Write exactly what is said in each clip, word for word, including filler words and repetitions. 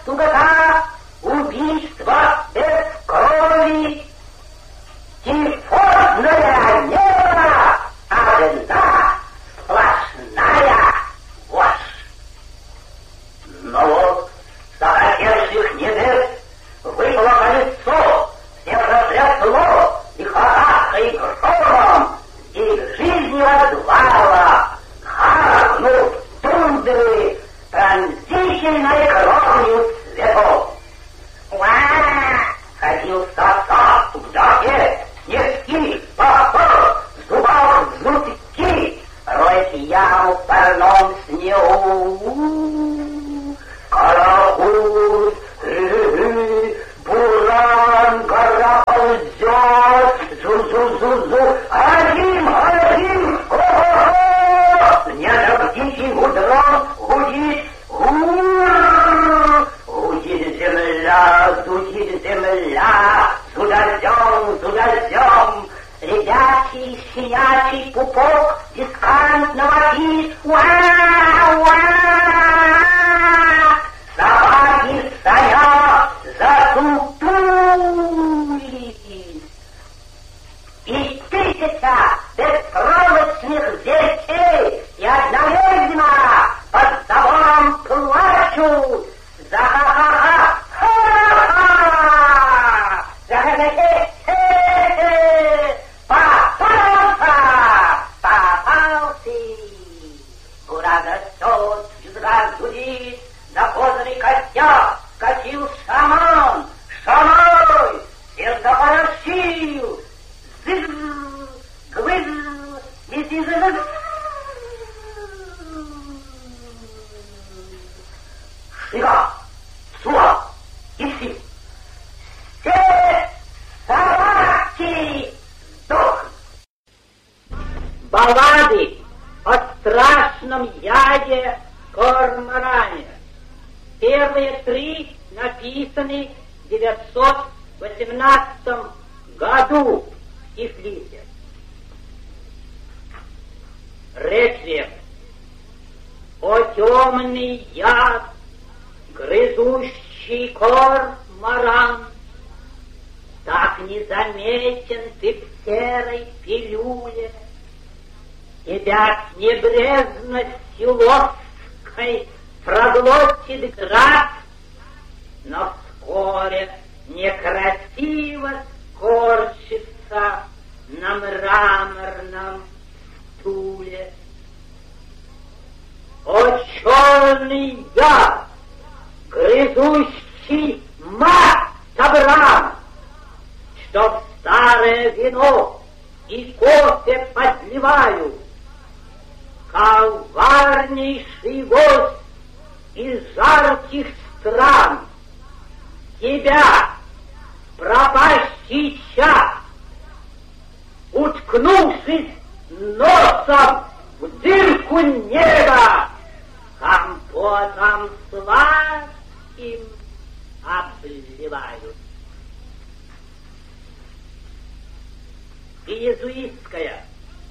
тугота, убийство без крови, тифозное небо, одна сплошная ложь. Но вот захотевших небес выпало колесо, всех затрясло лихорадкой и громом, и к жизни возвала, харкнув тундры пронзительной кровью цветов. Уа! Ходил сосав в доке, снежки, поход, в зубах жутки, роет яму в парном снегу. Караул, буран, гора ползет, зу-зу-зу-зу, один, один, о-о-о! Снежок дикий гудрон гудит, гур, гудит земля, зудит земля, зудозем, зудозем, ребячий, щенячий пупок дискантно вопит, уа-уа! Собаки стоят, затутулись, и тысяча беспроводных детей и одновременно под забором плачут. За-ха-ха-ха! Ха-ха! За-ха-ха-ха-ха! Попался! Попался! Гора растет, языка гудит, за козырный костяк скатил шаман, шамой всех запорошил, зыр, гвыз, зыр, шига, суа, и все, все собаки сдохнут. Баллады о страшном яде корморане. Первые три написаны в девятьсот восемнадцатом году в Тифлисе. Реквием. О темный яд, грызущий корморан, так незаметен ты в серой пилюле, тебя с небрежностью лоской проглотит град, но вскоре некрасиво скорчится на мраморном стуле. О черный яд, грызущий мать Авраам, что в старое вино и кофе подливают, коварнейший гость из жарких стран, тебя, пропащий час, уткнувшись носом в дырку неба, компотом сладким обливают. Иезуитская,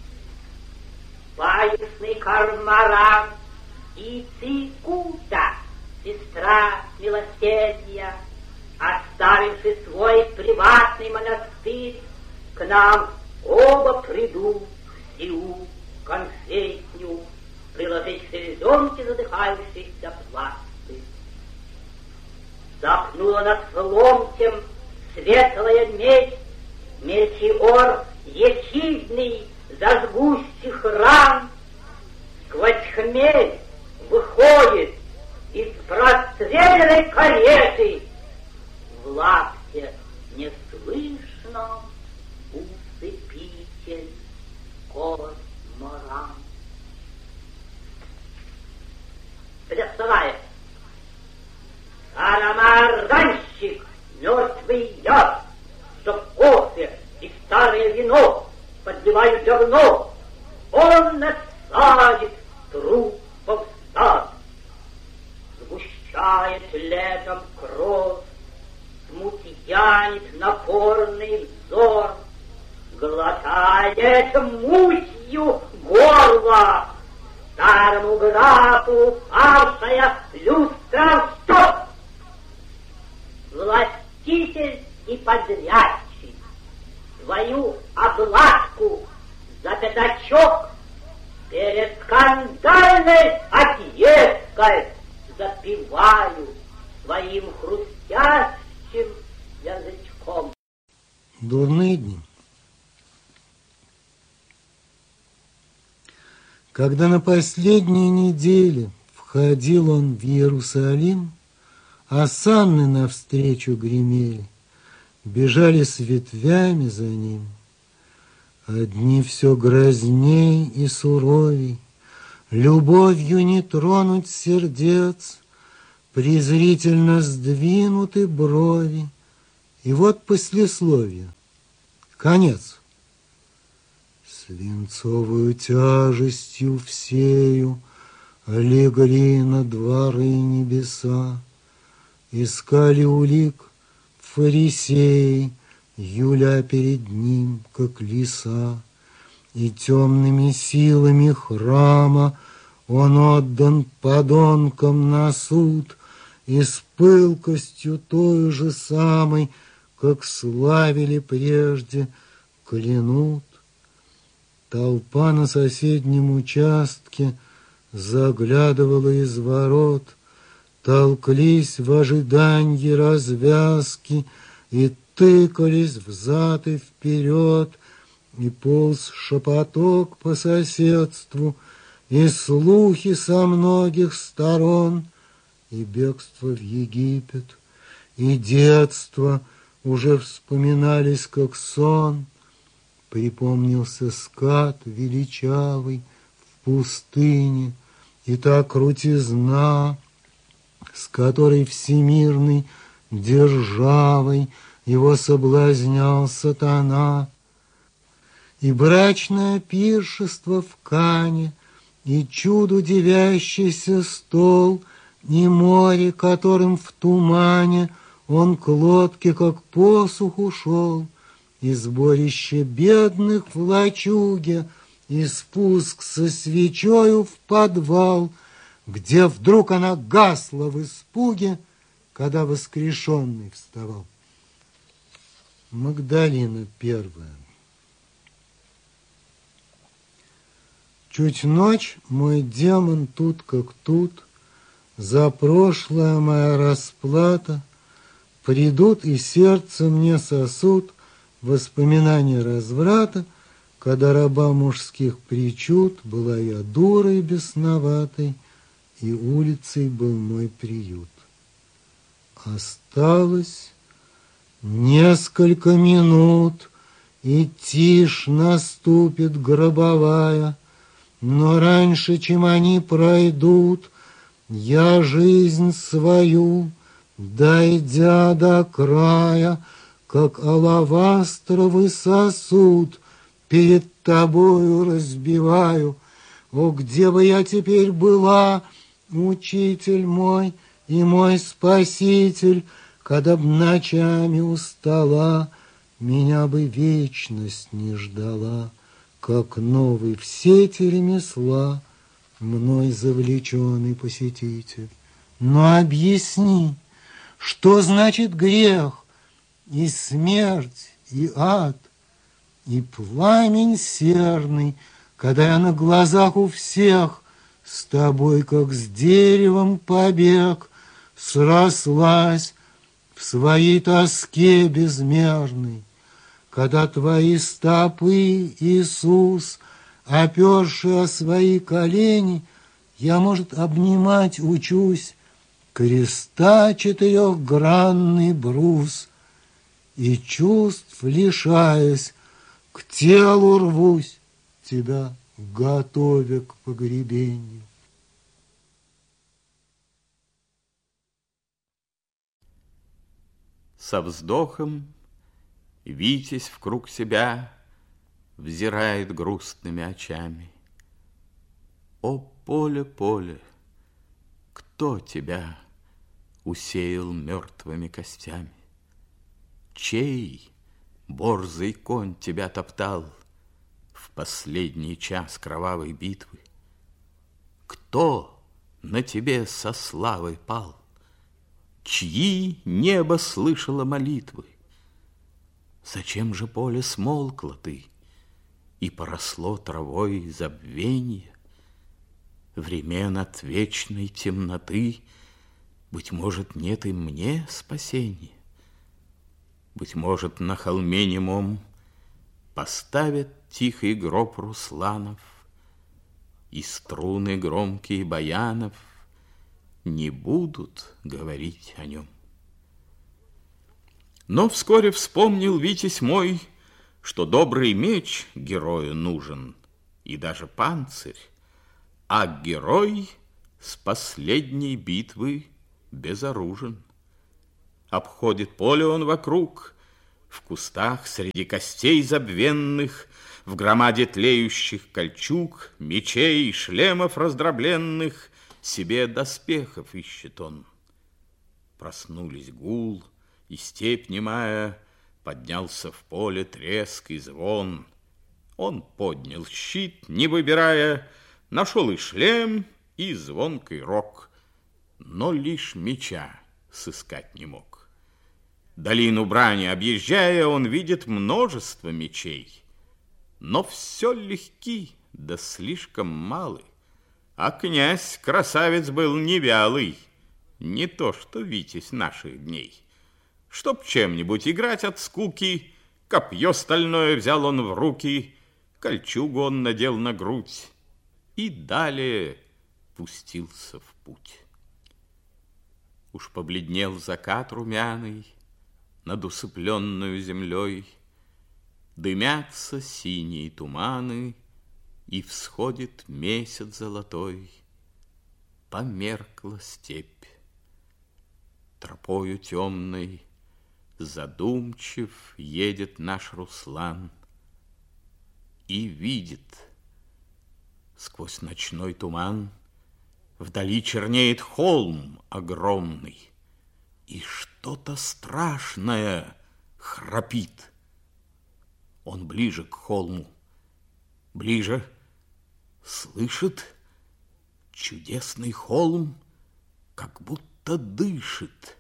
паюсный корморан и Цикута, сестра милосердия, оставивши свой приватный монастырь, к нам оба придут в сию конфетню, приложить к селезенке задыхающихся пласты. Запнула над ломтем светлая медь, Мельхиор ехидный, зажгущих ран, сквозь хмель выходит из простреленной кареты, в лапте неслышно усыпитель корморан. Плясовая. Карамаранщик, мертвый яд, что в кофе и старое вино подливают говно, он насадит трупов стад, сгущает летом кровь, смутьянит напорный взор, глотает мутью горло, старому графу павшая люстра. Стоп! учитель и подрядчик, свою обладку за пятачок перед скандальной отъездкой запиваю своим хрустящим язычком. Дурные дни. Когда на последней неделе входил он в Иерусалим, осанны навстречу гремели, бежали с ветвями за ним. Одни все грозней и суровей, любовью не тронуть сердец, презрительно сдвинуты брови. И вот послесловие, конец. Свинцовую тяжестью всею легли на дворы небеса, искали улик фарисеи, юля перед ним, как лиса, и темными силами храма он отдан подонкам на суд, и с пылкостью той же самой, как славили прежде, клянут. Толпа на соседнем участке заглядывала из ворот, толклись в ожидании развязки и тыкались взад и вперед, и полз шепоток по соседству, и слухи со многих сторон, и бегство в Египет, и детство уже вспоминались как сон. Припомнился скат величавый в пустыне, и та крутизна, с которой всемирной державой его соблазнял сатана, и брачное пиршество в Кане, и чуду дивящийся стол, и море, которым в тумане он к лодке, как посуху шел, и сборище бедных в лачуге, и спуск со свечою в подвал, где вдруг она гасла в испуге, когда воскрешенный вставал. Магдалина первая. Чуть ночь, мой демон тут как тут, за прошлое моя расплата, придут и сердце мне сосуд воспоминания разврата, когда раба мужских причуд была я дурой бесноватой, и улицей был мой приют. Осталось несколько минут, и тишь наступит гробовая, но раньше, чем они пройдут, я жизнь свою, дойдя до края, как алавастровый сосуд, перед тобою разбиваю. О, где бы я теперь была, учитель мой и мой спаситель, когда б ночами устала, меня бы вечность не ждала, как новый в сети ремесла мной завлеченный посетитель. Но объясни, что значит грех, и смерть, и ад, и пламень серный, когда я на глазах у всех с тобой, как с деревом побег, срослась в своей тоске безмерной, когда твои стопы, Иисус, оперши о свои колени, я, может, обнимать учусь креста четырехгранный брус, и чувств лишаясь, к телу рвусь, тебя готовя к погребению. Со вздохом Витязь в круг себя взирает грустными очами. О, поле, поле, кто тебя усеял мертвыми костями? Чей борзый конь тебя топтал в последний час кровавой битвы? Кто на тебе со славой пал? чьи небо слышало молитвы? Зачем же поле смолкло ты, и поросло травой забвенье? Времен от вечной темноты, быть может, нет и мне спасения. Быть может, на холме немом поставят тихий гроб русланов, и струны громкие баянов не будут говорить о нем. Но вскоре вспомнил Витязь мой, что добрый меч герою нужен, и даже панцирь, а герой с последней битвы безоружен. Обходит поле он вокруг, в кустах среди костей забвенных, в громаде тлеющих кольчуг, мечей и шлемов раздробленных, себе доспехов ищет он. Проснулись гул, и степь немая, поднялся в поле треск и звон. Он поднял щит, не выбирая, нашел и шлем, и звонкий рог, но лишь меча сыскать не мог. Долину брани объезжая, он видит множество мечей, но все легки, да слишком малы. А князь красавец был не вялый, не то что Витязь наших дней. Чтоб чем-нибудь играть от скуки, копье стальное взял он в руки, кольчугу он надел на грудь и далее пустился в путь. Уж побледнел закат румяный над усыпленную землей, дымятся синие туманы, и всходит месяц золотой. Померкла степь. Тропою темной задумчив едет наш Руслан и видит сквозь ночной туман, вдали чернеет холм огромный, и что-то страшное храпит. Он ближе к холму, ближе, слышит, чудесный холм как будто дышит.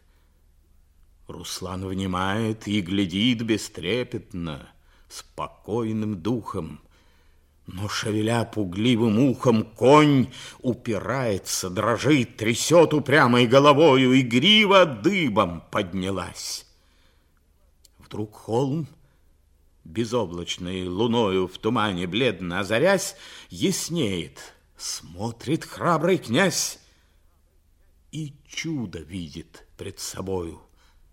Руслан внимает и глядит бестрепетно, спокойным духом, но, шевеля пугливым ухом, конь упирается, дрожит, трясет упрямой головою, и грива дыбом поднялась. Вдруг холм, безоблачной луною в тумане бледно озарясь, яснеет, смотрит храбрый князь и чудо видит пред собою.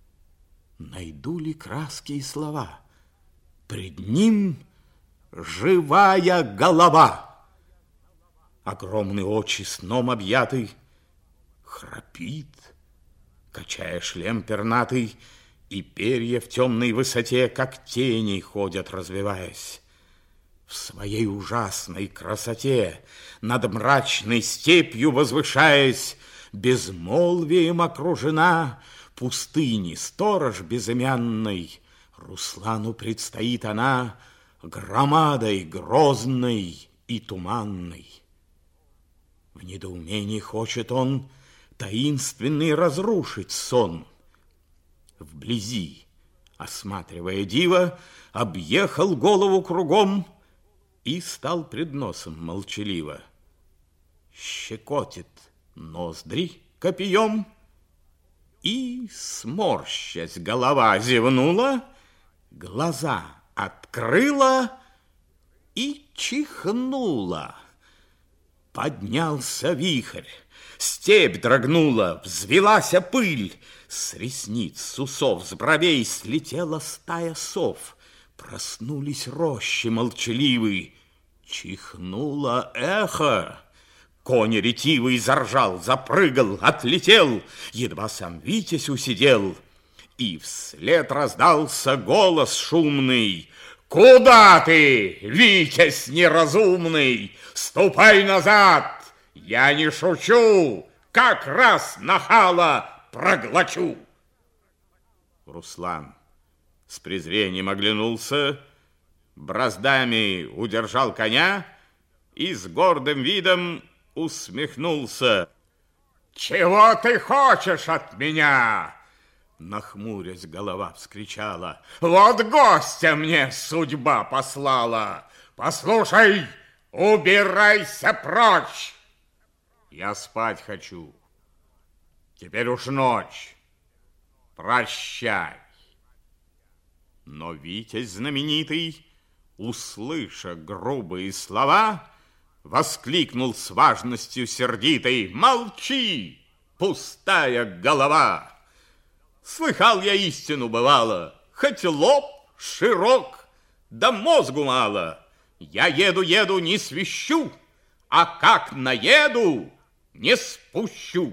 Найду ли краски и слова? Пред ним живая голова. Огромные очи сном объятый, храпит, качая шлем пернатый, и перья в темной высоте, как тени, ходят, развиваясь. В своей ужасной красоте, над мрачной степью возвышаясь, безмолвием окружена, пустыни сторож безымянной, Руслану предстоит она громадой грозной и туманной. В недоумении хочет он таинственный разрушить сон. Вблизи, осматривая диво, объехал голову кругом и стал пред носом молчаливо. Щекотит ноздри копьем, и, сморщась, голова зевнула, глаза открыла и чихнула. Поднялся вихрь, степь дрогнула, взвелась пыль, с ресниц, с усов, с бровей слетела стая сов. Проснулись рощи молчаливые, чихнуло эхо. Конь ретивый заржал, запрыгал, отлетел, едва сам Витязь усидел. И вслед раздался голос шумный: «Куда ты, Витязь неразумный? Ступай назад! Я не шучу, как раз нахала проглочу!» Руслан с презрением оглянулся, браздами удержал коня и с гордым видом усмехнулся. Чего ты хочешь от меня? Нахмурясь, голова вскричала. Вот гостя мне судьба послала. Послушай, убирайся прочь. Я спать хочу. Теперь уж ночь. Прощай. Но Витязь знаменитый, услыша грубые слова, воскликнул с важностью сердитой: молчи, пустая голова! Слыхал я истину, бывало, хоть лоб широк, да мозгу мало. Я еду-еду, не свищу, а как наеду, не спущу.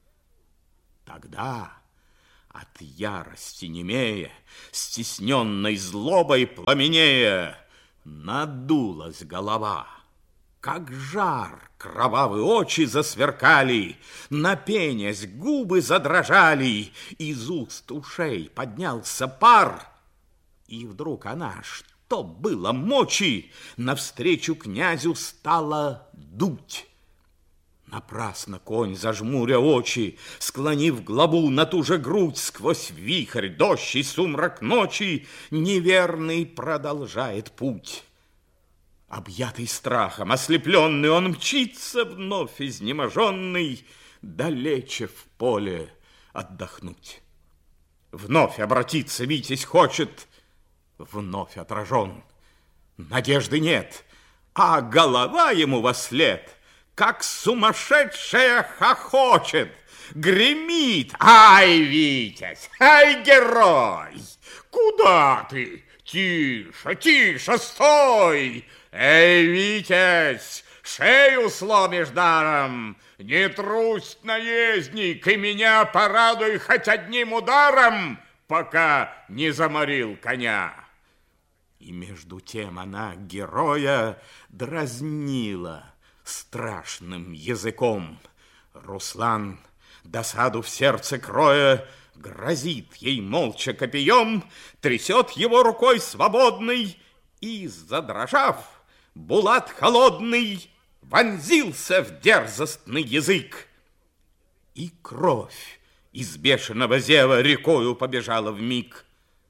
Тогда, от ярости немея, стесненной злобой пламенея, надулась голова. Как жар, кровавые очи засверкали, напенясь, губы задрожали, из уст ушей поднялся пар, и вдруг она, что было мочи, навстречу князю стала дуть. Напрасно конь, зажмуря очи, склонив главу на ту же грудь, сквозь вихрь, дождь и сумрак ночи, неверный продолжает путь. Объятый страхом, ослепленный, он мчится, вновь изнеможенный, далече в поле отдохнуть. Вновь обратиться Витязь хочет, вновь отражен. Надежды нет, а голова ему вослед, как сумасшедшая, хохочет, гремит. Ай, Витязь, ай, герой! Куда ты? Тише, тише, стой! Эй, Витязь, шею сломишь даром! Не трусь, наездник, и меня порадуй хоть одним ударом, пока не заморил коня. И между тем она героя дразнила страшным языком. Руслан, досаду в сердце кроя, грозит ей молча копьем, трясет его рукой свободной, и, задрожав, Булат холодный вонзился в дерзостный язык. И кровь из бешеного зева рекою побежала вмиг.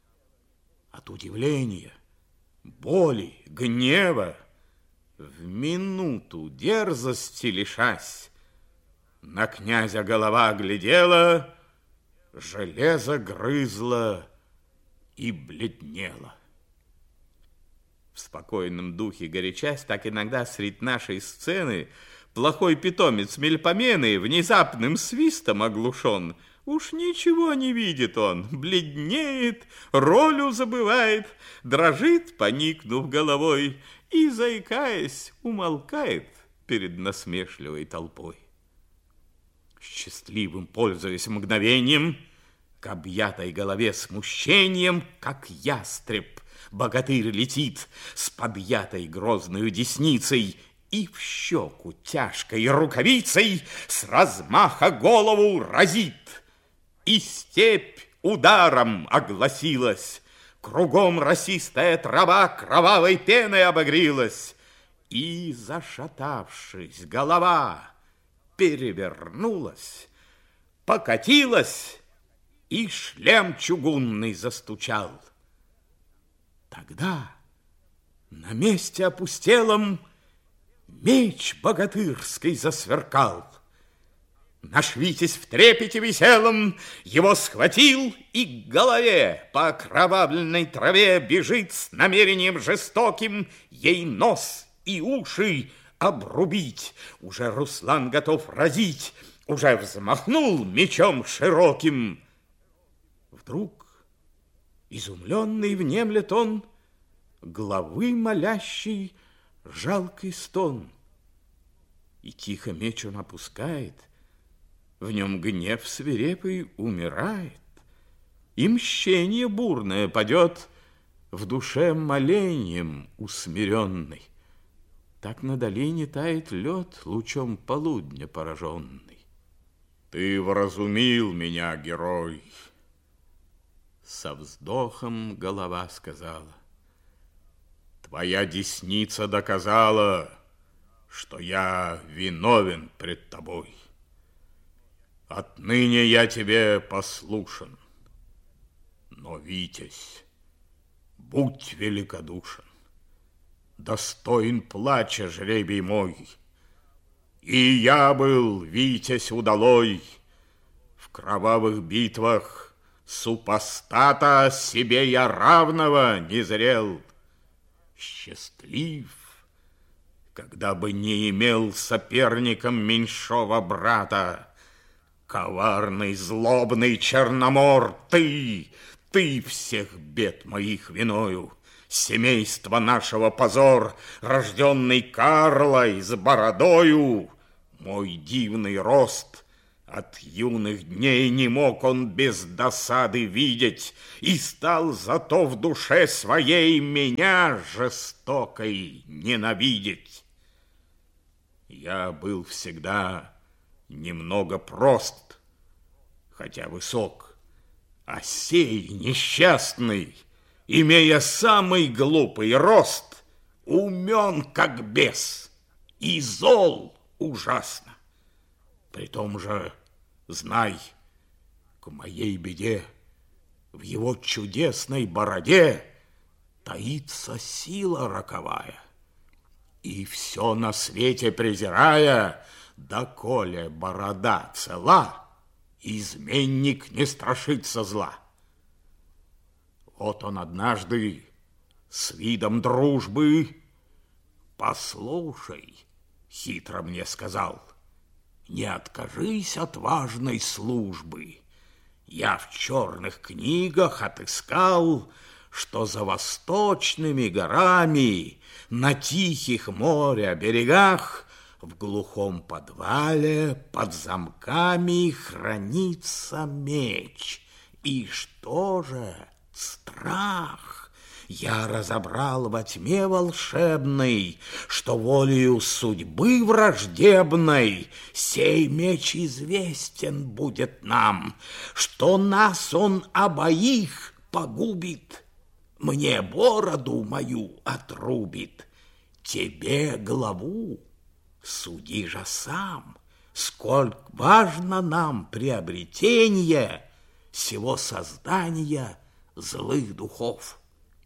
От удивления, боли, гнева, в минуту дерзости лишась, на князя голова глядела, железо грызло и бледнело. В спокойном духе горячась, так иногда средь нашей сцены плохой питомец Мельпомены внезапным свистом оглушен. Уж ничего не видит он, бледнеет, ролю забывает, дрожит, поникнув головой, и, заикаясь, умолкает перед насмешливой толпой. Счастливым пользуясь мгновением, к объятой голове смущением, как ястреб, богатырь летит с подъятой грозною десницей и в щеку тяжкой рукавицей с размаха голову разит. И степь ударом огласилась, кругом росистая трава кровавой пеной обогрелась, и, зашатавшись, голова перевернулась, покатилась, и шлем чугунный застучал. Тогда на месте опустелом меч богатырский засверкал. Наш Витязь в трепете веселом его схватил, и к голове по окровавленной траве бежит с намерением жестоким ей нос и уши обрубить. Уже Руслан готов разить, уже взмахнул мечом широким. Вдруг, изумленный, внемлет он главы молящий жалкий стон. И тихо меч он опускает, в нем гнев свирепый умирает, и мщение бурное падет в душе молением усмиренной. Так на долине тает лед, лучом полудня пораженный. Ты вразумил меня, герой. Со вздохом голова сказала: твоя десница доказала, что я виновен пред тобой. Отныне я тебе послушен. Но, Витязь, будь великодушен, достоин плача жребий мой. И я был, Витязь удалой, в кровавых битвах супостата себе я равного не зрел. Счастлив, когда бы не имел соперником меньшого брата. Коварный, злобный Черномор, ты, ты всех бед моих виною, семейства нашего позор, рожденный Карлой с бородою. Мой дивный рост от юных дней не мог он без досады видеть, и стал зато в душе своей меня жестокой ненавидеть. Я был всегда немного прост, хотя высок, а сей несчастный, имея самый глупый рост, умен как бес и зол ужасно. При том же, знай, к моей беде в его чудесной бороде таится сила роковая. И все на свете презирая, доколе борода цела, изменник не страшится зла. Вот он однажды с видом дружбы: послушай, хитро мне сказал, не откажись от важной службы. Я в черных книгах отыскал, что за восточными горами, на тихих моря берегах, в глухом подвале под замками хранится меч. И что же? Страх. Я разобрал во тьме волшебной, что волею судьбы враждебной сей меч известен будет нам, что нас он обоих погубит, мне бороду мою отрубит, тебе главу. Суди же сам, сколь важно нам приобретение сего создания злых духов.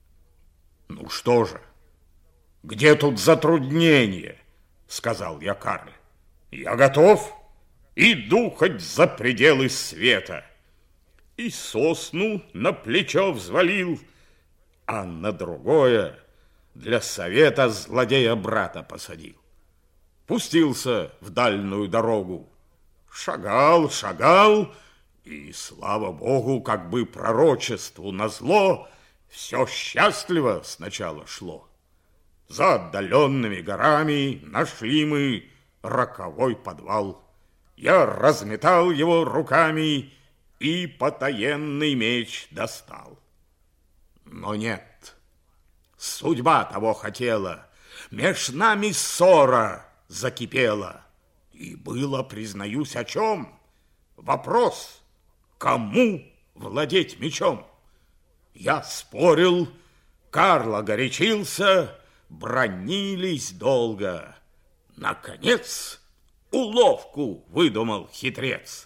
Ну что же, где тут затруднение, сказал я Карле. Я готов, иду хоть за пределы света. И сосну на плечо взвалил, а на другое для совета злодея брата посадил. Пустился в дальнюю дорогу, шагал, шагал, и, слава богу, как бы пророчеству назло, все счастливо сначала шло. За отдаленными горами нашли мы роковой подвал. Я разметал его руками и потаенный меч достал. Но нет, судьба того хотела, меж нами ссора закипела. И было, признаюсь, о чем? Вопрос, кому владеть мечом? Я спорил, Карло горячился, бранились долго. Наконец, уловку выдумал хитрец.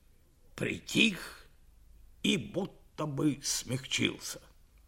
Притих и будто бы смягчился.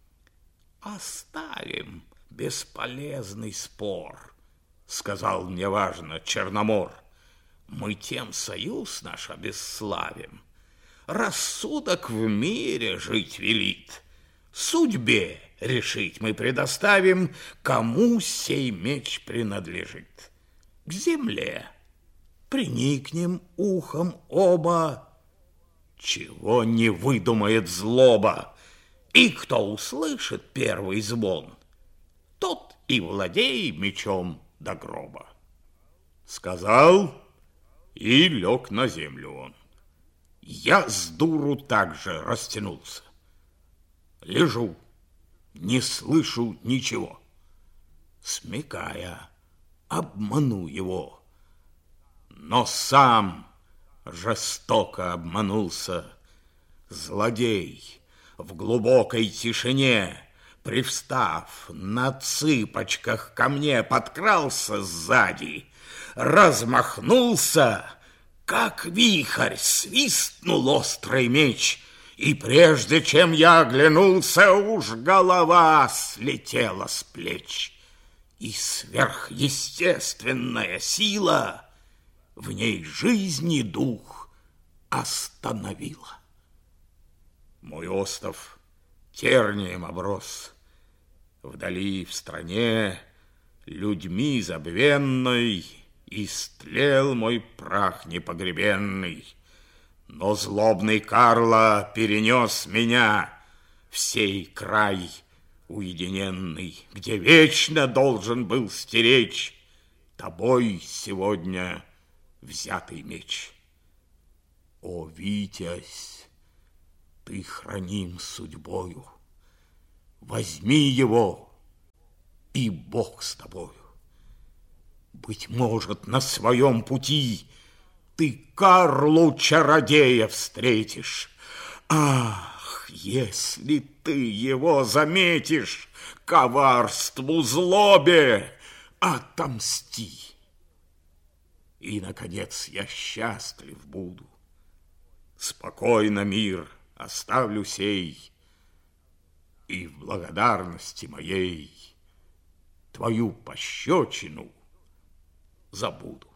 Оставим бесполезный спор, сказал мне важно Черномор. Мы тем союз наш обесславим. Рассудок в мире жить велит. Судьбе решить мы предоставим, кому сей меч принадлежит. К земле приникнем ухом оба, чего не выдумает злоба. И кто услышит первый звон, тот и владей мечом до гроба. Сказал, и лег на землю он. Я с дуру также растянулся. Лежу, не слышу ничего. Смекая, обману его. Но сам жестоко обманулся. Злодей в глубокой тишине, привстав на цыпочках ко мне, подкрался сзади, размахнулся, как вихрь свистнул острый меч, и прежде чем я оглянулся, уж голова слетела с плеч. И сверхъестественная сила в ней жизни дух остановила. Мой остов тернием оброс, вдали в стране людьми забвенной истлел мой прах непогребенный. Но злобный Карло перенес меня в сей край уединенный, где вечно должен был стеречь тобой сегодня взятый меч. О, Витязь, ты храним судьбою, возьми его, и Бог с тобою. Быть может, на своем пути ты Карлу-чародея встретишь. Ах, если ты его заметишь, коварству, злобе отомсти. И, наконец, я счастлив буду. Спокойно мир оставлю сей, и в благодарности моей твою пощечину забуду.